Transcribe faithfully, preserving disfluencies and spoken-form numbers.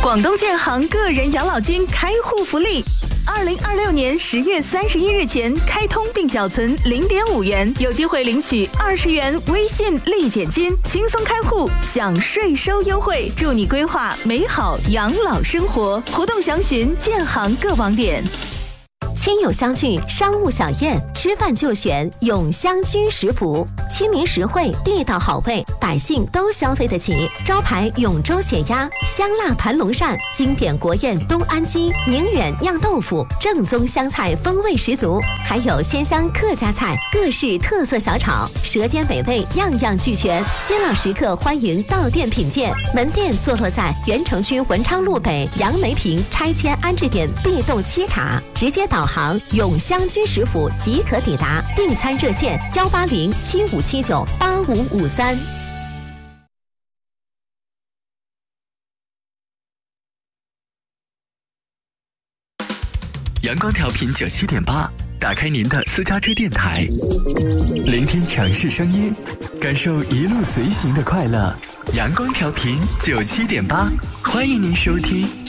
广东建行个人养老金开户福利，二零二六年十月三十一日前开通并缴存零点五元，有机会领取二十元微信立减金，轻松开户享税收优惠，祝你规划美好养老生活。活动详询建行各网点。 亲友相聚，商务小宴，吃饭就选永香居食府，亲民实惠，地道好味，百姓都消费得起。招牌永州血鸭、香辣盘龙鳝，经典国宴东安鸡、宁远酿豆腐，正宗湘菜风味十足，还有鲜香客家菜，各式特色小炒，舌尖美味，样样俱全。新老食客欢迎到店品鉴。门店坐落在原城区文昌路北杨梅坪拆迁安置点 B 栋七卡，直接导航永香居食府即可抵达。订餐热线幺八零七五七九八五五三。 阳光调频九七点八，打开您的私家车电台，聆听城市声音，感受一路随行的快乐。阳光调频九七点八，欢迎您收听。